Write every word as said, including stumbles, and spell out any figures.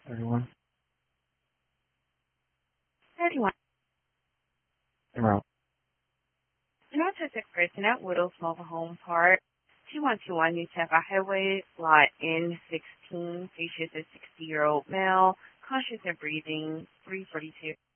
thirty-one. thirty-one. Zero. An autistic person at Woodles Mobile Home Park, two one two one New Tampa Highway, lot N sixteen, features a sixty-year-old male, conscious and breathing, three forty-two.